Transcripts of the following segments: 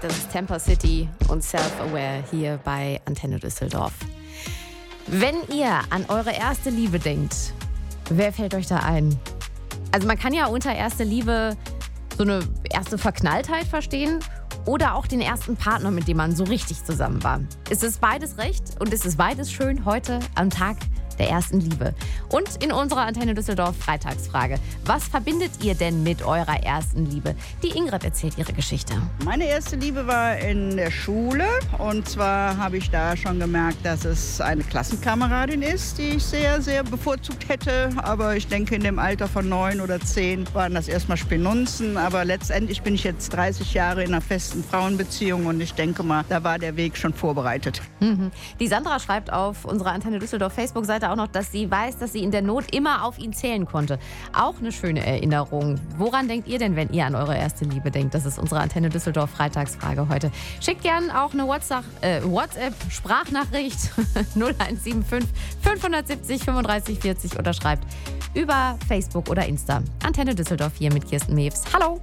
Das ist Temper City und Self-Aware hier bei Antenne Düsseldorf. Wenn ihr an eure erste Liebe denkt, wer fällt euch da ein? Also man kann ja unter erste Liebe so eine erste Verknalltheit verstehen oder auch den ersten Partner, mit dem man so richtig zusammen war. Es ist beides recht und es ist beides schön heute am Tag der ersten Liebe. Und in unserer Antenne Düsseldorf Freitagsfrage. Was verbindet ihr denn mit eurer ersten Liebe? Die Ingrid erzählt ihre Geschichte. Meine erste Liebe war in der Schule. Und zwar habe ich da schon gemerkt, dass es eine Klassenkameradin ist, die ich sehr, sehr bevorzugt hätte. Aber ich denke, in dem Alter von 9 oder 10 waren das erstmal Spinunzen. Aber letztendlich bin ich jetzt 30 Jahre in einer festen Frauenbeziehung. Und ich denke mal, da war der Weg schon vorbereitet. Die Sandra schreibt auf unserer Antenne Düsseldorf Facebook-Seite auch noch, dass sie weiß, dass sie in der Not immer auf ihn zählen konnte. Auch eine schöne Erinnerung. Woran denkt ihr denn, wenn ihr an eure erste Liebe denkt? Das ist unsere Antenne Düsseldorf Freitagsfrage heute. Schickt gern auch eine WhatsApp-Sprachnachricht 0175 570 35 40 oder schreibt über Facebook oder Insta. Antenne Düsseldorf hier mit Kirsten Mewes. Hallo!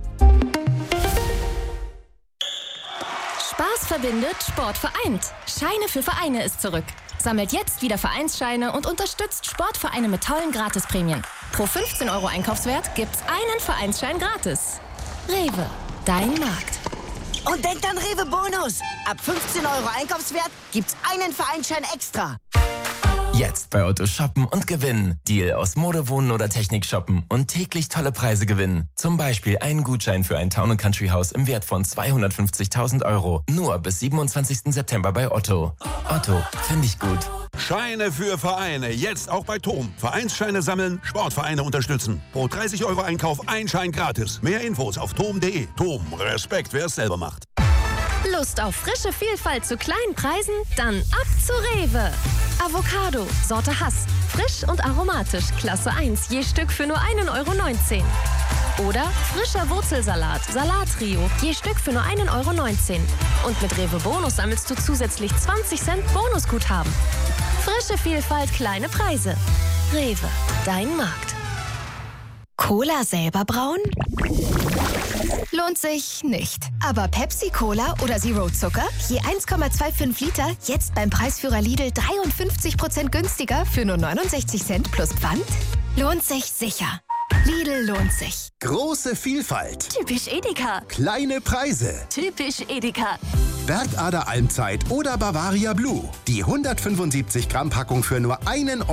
Spaß verbindet, Sport vereint. Scheine für Vereine ist zurück. Sammelt jetzt wieder Vereinsscheine und unterstützt Sportvereine mit tollen Gratisprämien. Pro 15 € Einkaufswert gibt's einen Vereinsschein gratis. Rewe, dein Markt. Und denkt an Rewe Bonus. Ab 15 € Einkaufswert gibt's einen Vereinsschein extra. Jetzt bei Otto shoppen und gewinnen. Deal aus Mode, Wohnen oder Technik shoppen und täglich tolle Preise gewinnen. Zum Beispiel einen Gutschein für ein Town & Country Haus im Wert von 250.000 €. Nur bis 27. September bei Otto. Otto, finde ich gut. Scheine für Vereine, jetzt auch bei TOM. Vereinsscheine sammeln, Sportvereine unterstützen. Pro 30 € Einkauf ein Schein gratis. Mehr Infos auf tom.de. TOM, Respekt, wer es selber macht. Lust auf frische Vielfalt zu kleinen Preisen? Dann ab zu Rewe. Avocado, Sorte Hass. Frisch und aromatisch, Klasse 1, je Stück für nur 1,19 €. Oder frischer Wurzelsalat, Salattrio, je Stück für nur 1,19 €. Und mit Rewe Bonus sammelst du zusätzlich 20 Cent Bonusguthaben. Frische Vielfalt, kleine Preise. Rewe, dein Markt. Cola selber brauen? Lohnt sich nicht. Aber Pepsi-Cola oder Zero Zucker? Je 1,25 Liter, jetzt beim Preisführer Lidl 53% günstiger für nur 69 Cent plus Pfand? Lohnt sich sicher. Lidl lohnt sich. Große Vielfalt. Typisch Edeka. Kleine Preise. Typisch Edeka. Bergader Almzeit oder Bavaria Blue. Die 175 Gramm Packung für nur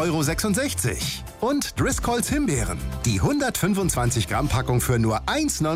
1,66 € Und Driscolls Himbeeren. Die 125 Gramm Packung für nur 1,99 €.